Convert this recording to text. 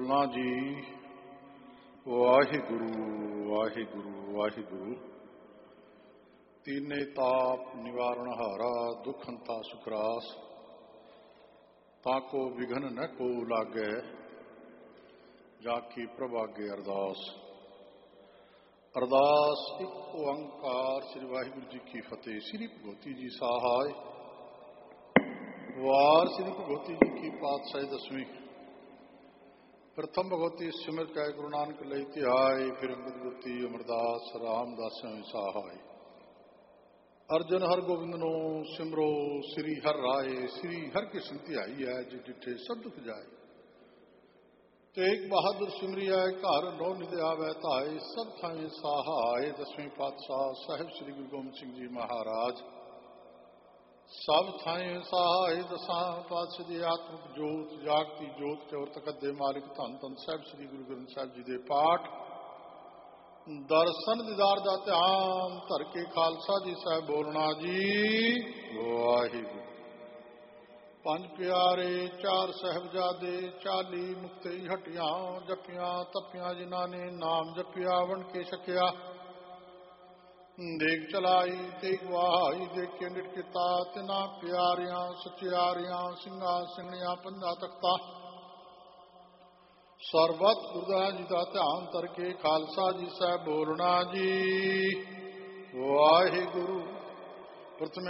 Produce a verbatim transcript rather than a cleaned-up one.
ਸਤਿਨਾਮ ਜੀ। ਵਾਹਿਗੁਰੂ ਵਾਹਿਗੁਰੂ ਵਾਹਿਗੁਰੂ। ਤੀਨੇ ਤਾਪ ਨਿਵਾਰਨ ਹਾਰਾ, ਦੁਖ ਹੰਤਾ ਸੁਖਰਾਸ। ਤਾਕੋ ਵਿਘਨ ਨ ਕੋ ਲਾਗੈ, ਜਾ ਕੀ ਪ੍ਰਭਾਗੇ ਅਰਦਾਸ। ਅਰਦਾਸ ਇੱਕ ਓੰਕਾਰ ਸ੍ਰੀ ਵਾਹਿਗੁਰੂ ਜੀ ਕੀ ਫਤਿਹ। ਸ੍ਰੀ ਭਗਵਤੀ ਜੀ ਸਹਾਇ। ਵਾਰ ਸ੍ਰੀ ਭਗਵਤੀ ਜੀ ਕੀ ਪਾਤਸ਼ਾਹੀ ਦਸਵੀਂ। ਪ੍ਰਥਮ ਭਗਵਤੀ ਸਿਮਰ ਕੈ ਗੁਰੂ ਨਾਨਕ ਲਈ ਧਿਆਏ, ਫਿਰ ਅੰਗਦ ਗੁਰਤੀ ਅਮਰਦਾਸ ਰਾਮਦਾਸ ਸਹਾਇ। ਅਰਜਨ ਹਰ ਗੋਬਿੰਦ ਨੂੰ ਸਿਮਰੋ, ਸ੍ਰੀ ਹਰ ਰਾਏ। ਸ੍ਰੀ ਹਰ ਕਿਸ਼ਨ ਧਿਆਈ ਹੈ, ਜਿ ਡਿਠੇ ਸਭ ਦੁਖ ਜਾਏ। ਤੇਗ ਬਹਾਦਰ ਸਿਮਰਿਐ, ਘਰ ਨੌ ਨਿਧ ਆਵੈ ਧਾਏ। ਸਭ ਥਾਵੇਂ ਸਹਾਇ। ਦਸਵੇਂ ਪਾਤਸ਼ਾਹ ਸਾਹਿਬ ਸ੍ਰੀ ਗੁਰੂ ਗੋਬਿੰਦ ਸਿੰਘ ਜੀ ਮਹਾਰਾਜ। ਸਭ ਥਾਵੇਂ ਸਹਾਇ। ਦਸਾਂ ਪਾਤਸ਼ਾਹ ਦੀ ਆਤਮਿਕ ਜੋਤ, ਜਾਗਤੀ ਜੋਤ, ਚੌਰ ਤਖਤ ਦੇ ਮਾਲਿਕ ਧੰਨ ਧੰਨ ਸਾਹਿਬ ਸ੍ਰੀ ਗੁਰੂ ਗ੍ਰੰਥ ਸਾਹਿਬ ਜੀ ਦੇ ਪਾਠ ਦਰਸ਼ਨ ਦੀਦਾਰ ਦਾ ਧਿਆਨ ਧਰ ਕੇ ਖਾਲਸਾ ਜੀ ਸਾਹਿਬ ਬੋਲਣਾ ਜੀ। ਵਾਹਿਗੁਰੂ। ਪੰਜ ਪਿਆਰੇ, ਚਾਰ ਸਾਹਿਬਜ਼ਾਦੇ, ਚਾਲੀ ਮੁਕਤੇ ਹਟੀਆਂ। ਜਪੀਆਂ ਤਪੀਆਂ ਜਿਨ੍ਹਾਂ ਨੇ ਨਾਮ ਜਪਿਆ, ਵੰਡ ਕੇ ਛਕਿਆ। ਦੇਖ ਚਲਾਈ ਤੇਗ ਵਹਾਈ, ਦੇਖ ਕੇ ਨਿਟ ਕੀਤਾ ਤਿਨਾ ਪਿਆਰਿਆਂ ਸਚਿਆਰਿਆਂ। ਸਿੰਘਾਂ ਸਿੰਘਣੀਆਂ ਪੰਜਾਂ ਤਖਤਾਂ, ਸਰਬਤ ਗੁਰਦਾਸ ਜੀ ਦਾ ਧਿਆਨ ਧਰ ਕੇ ਖਾਲਸਾ ਜੀ ਸਾਹਿਬ ਬੋਲਣਾ ਜੀ। ਵਾਹਿਗੁਰੂ। ਪ੍ਰਥਮੇ